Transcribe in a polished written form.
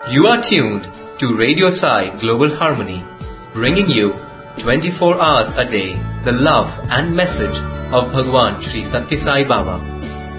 You are tuned to Radio Sai Global Harmony, bringing you 24 hours a day the love and message of Bhagwan Sri Sathya Sai Baba.